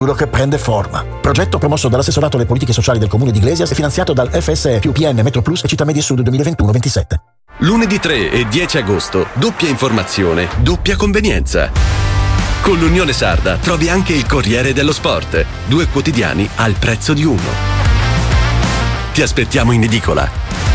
che prende forma. Progetto promosso dall'assessorato alle politiche sociali del comune di Iglesias e finanziato dal FSE più PN Metro Plus e Città Media Sud 2021-27. Lunedì 3 e 10 agosto, doppia informazione, doppia convenienza. Con l'Unione Sarda trovi anche il Corriere dello Sport, 2 quotidiani al prezzo di uno. Ti aspettiamo in edicola.